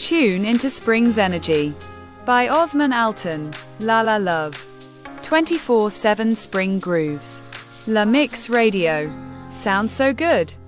Tune into Spring's Energy by Osman Alton. La La Love. 24/7 Spring Grooves. La Mix Radio. Sounds so good.